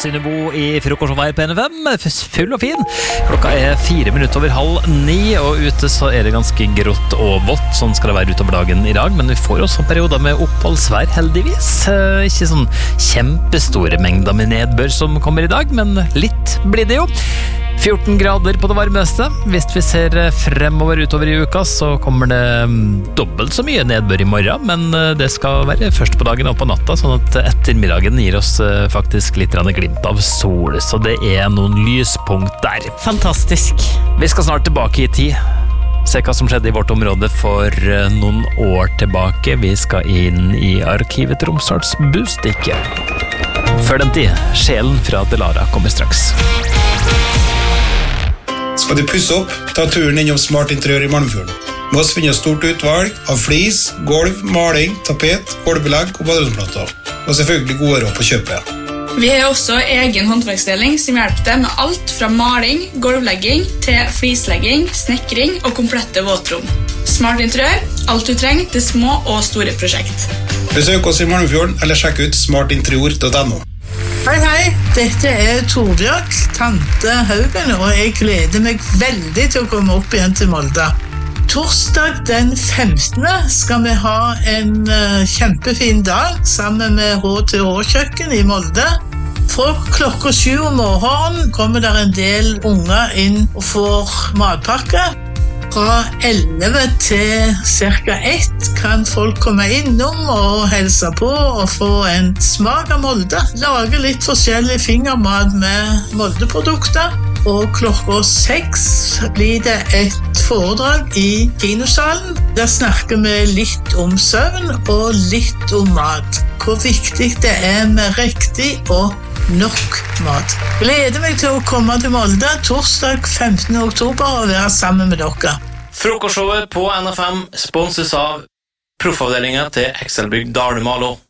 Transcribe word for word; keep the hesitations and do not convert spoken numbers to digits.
Synebo i frokostshowet her på N F M, full og fin. Klokka er fire minutter over halv ni, og ute så er det ganske grått og vått. Sånn skal det være utover dagen i dag, men vi får også perioder med oppholdsvær, heldigvis. Ikke sånn kjempestore mengder med nedbør som kommer i dag, men litt blir det jo. fjorten grader på det varmeste. Hvis vi ser fremover utover i uka, så kommer det dobbelt så mye nedbør i morgen, men det skal være først på dagen og på natta, sånn at ettermiddagen gir oss faktisk litt glimt av sol, så det er noen lyspunkt der. Fantastisk. Vi skal snart tilbake i tid. Se hva som skjedde i vårt område for noen år tilbake. Vi skal inn i arkivet Romsdals Bustikke. Før den tid, sjelen fra Delara kommer straks. Skal du pusse opp, ta turen innom Smart Interiør i Malmfjorden. Med oss finner stort utvalg av flis, gulv, maling, tapet, gulvbelegg og baderomsplater. Og selvfølgelig gode råd på kjøpet. Vi har også egen håndverksdeling som hjelper deg med alt fra maling, gulvlegging til flislegging, snekring og komplette våtrom. Smart Interiør, alt du trenger til små og store prosjekt. Besøk oss i Malmfjorden eller sjekk ut smart interior punktum no. Hei, hei, dette er Torbjørg, tante Haugen, og jeg gleder meg veldig til å komme opp igjen til Molde. Torsdag den femtende skal vi ha en uh, kjempefin dag sammen med H T H-kjøkken i Molde. Fra klokka sju om morgenen kommer der en del unger inn og får matpakke. Fra elleve til cirka ett kan folk komme innom og helse på og få en smak av Molde. Lage litt forskjellig fingermat med Molde-produkter. Og klokka seks blir det et foredrag i kinosalen. Der snakker vi litt om søvn og litt om mat. Hvor viktig det er med riktig og nok mat. Gleder meg til å komme til Molde torsdag femtende oktober og være sammen med dere. Frokostshowet på N F M sponses av proffavdelingen til Excelbygg Dalmalo.